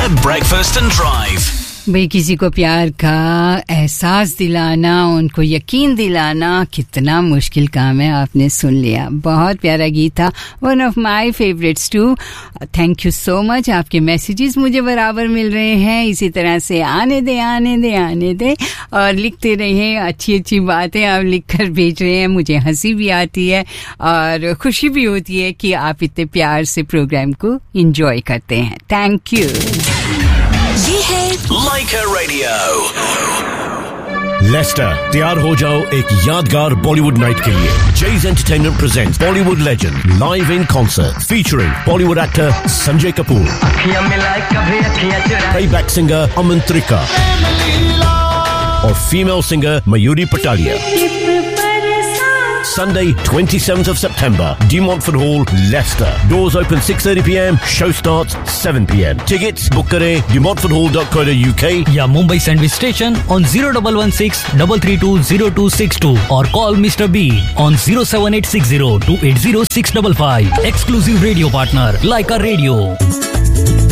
Breakfast and Drive. भाई किसी को प्यार का एहसास दिलाना, उनको यकीन दिलाना कितना मुश्किल काम है. आपने सुन लिया, बहुत प्यारा गीत था. One of my favourites to. Thank you so much. आपके मैसेजेस मुझे बराबर मिल रहे हैं. इसी तरह से आने दे और लिखते रहिए. अच्छी अच्छी बातें आप लिख कर भेज रहे हैं. मुझे हंसी भी आती है और खुशी भी होती है कि आप इतने प्यार से प्रोग्राम को एंजॉय करते हैं. Thank you. ये है Laika Radio. लेस्टर, तैयार हो जाओ एक यादगार बॉलीवुड नाइट के लिए. Jay's Entertainment presents Bollywood legend live in concert featuring Bollywood actor Sanjay Kapoor, playback singer Aman Trika, or female singer Mayuri Patalia. Sunday, 27th of September, De Montfort Hall, Leicester. Doors open 6:30 p.m. Show starts 7 p.m. Tickets book kare demontforthall.co.uk या Mumbai sandwich station on 0116-332-0262 or call Mr. B on 07860-280-655. Exclusive radio partner Laika Radio.